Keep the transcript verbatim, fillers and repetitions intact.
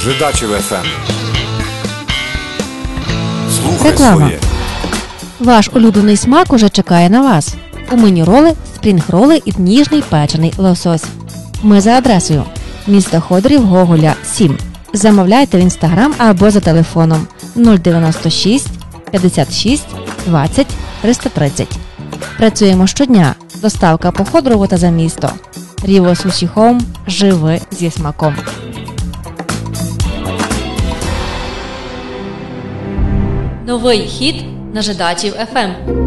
Жидачів еф ем. Слухай Реклама. своє. Ваш улюблений смак уже чекає на вас. У меню роли, спрінг-роли і ніжний печений лосось. Ми за адресою місто Ходорів, Гоголя, сім. Замовляйте в інстаграм або за телефоном нуль дев'яносто шість п'ятдесят шість двадцять триста тридцять. Працюємо щодня. Доставка по Ходорову та за місто. Ріво Суші Хоум. Живи зі смаком. Новий хіт на Жидачів еф ем.